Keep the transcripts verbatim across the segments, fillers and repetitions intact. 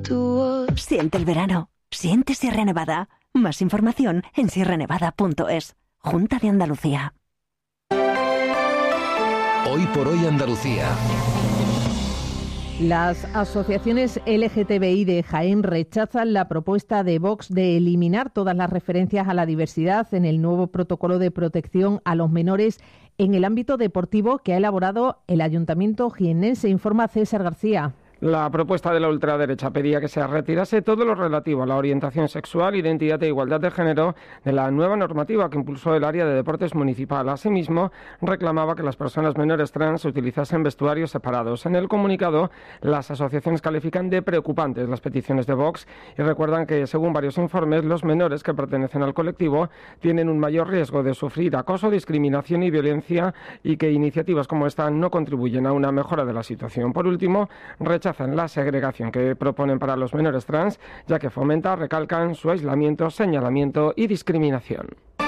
Siente el verano. Siente Sierra Nevada. Más información en sierra nevada punto es. Junta de Andalucía. Hoy por hoy Andalucía. Las asociaciones L G T B I de Jaén rechazan la propuesta de Vox de eliminar todas las referencias a la diversidad en el nuevo protocolo de protección a los menores en el ámbito deportivo que ha elaborado el Ayuntamiento jiennense, informa César García. La propuesta de la ultraderecha pedía que se retirase todo lo relativo a la orientación sexual, identidad e igualdad de género de la nueva normativa que impulsó el área de deportes municipal. Asimismo, reclamaba que las personas menores trans utilizasen vestuarios separados. En el comunicado, las asociaciones califican de preocupantes las peticiones de Vox y recuerdan que, según varios informes, los menores que pertenecen al colectivo tienen un mayor riesgo de sufrir acoso, discriminación y violencia y que iniciativas como esta no contribuyen a una mejora de la situación. Por último, rechazan la segregación que proponen para los menores trans, ya que fomenta, recalcan, su aislamiento, señalamiento y discriminación.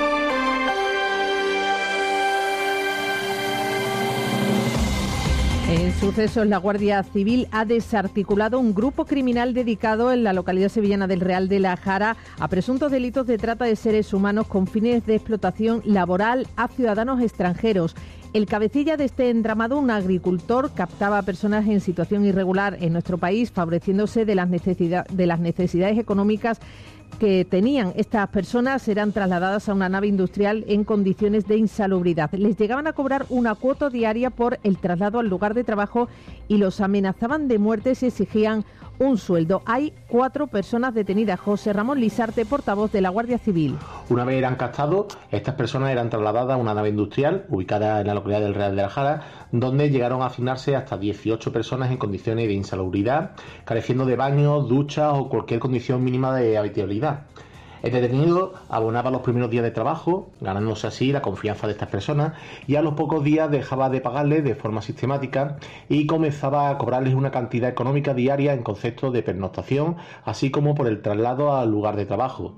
En sucesos, la Guardia Civil ha desarticulado un grupo criminal dedicado en la localidad sevillana del Real de la Jara a presuntos delitos de trata de seres humanos con fines de explotación laboral a ciudadanos extranjeros. El cabecilla de este entramado, un agricultor, captaba a personas en situación irregular en nuestro país, favoreciéndose de las, necesidad, de las necesidades económicas que tenían. Estas personas eran trasladadas a una nave industrial en condiciones de insalubridad. Les llegaban a cobrar una cuota diaria por el traslado al lugar de trabajo y los amenazaban de muerte si exigían un sueldo. Hay cuatro personas detenidas. José Ramón Lisarte, portavoz de la Guardia Civil. Una vez eran captados, estas personas eran trasladadas a una nave industrial ubicada en la localidad del Real de la Jara, donde llegaron a asignarse hasta dieciocho personas en condiciones de insalubridad, careciendo de baños, duchas o cualquier condición mínima de habitabilidad. El detenido abonaba los primeros días de trabajo, ganándose así la confianza de estas personas, y a los pocos días dejaba de pagarles de forma sistemática y comenzaba a cobrarles una cantidad económica diaria en concepto de pernoctación, así como por el traslado al lugar de trabajo.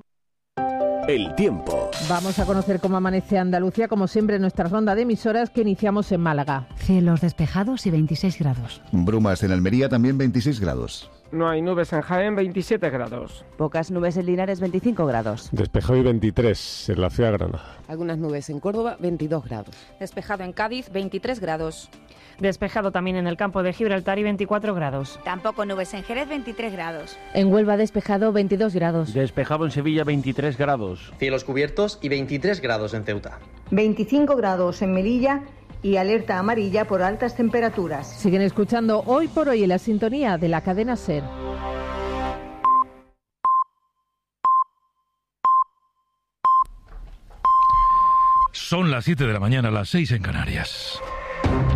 El tiempo. Vamos a conocer cómo amanece Andalucía, como siempre en nuestra ronda de emisoras que iniciamos en Málaga. Cielos despejados y veintiséis grados. Brumas en Almería, también veintiséis grados. No hay nubes en Jaén, veintisiete grados. Pocas nubes en Linares, veinticinco grados. Despejado y veintitrés en la ciudad de Granada. Algunas nubes en Córdoba, veintidós grados. Despejado en Cádiz, veintitrés grados. Despejado también en el campo de Gibraltar y veinticuatro grados. Tampoco nubes en Jerez, veintitrés grados. En Huelva despejado, veintidós grados. Despejado en Sevilla, veintitrés grados. Cielos cubiertos y veintitrés grados en Ceuta. veinticinco grados en Melilla y alerta amarilla por altas temperaturas. Siguen escuchando Hoy por Hoy en la sintonía de la cadena SER. Son las siete de la mañana, las seis en Canarias.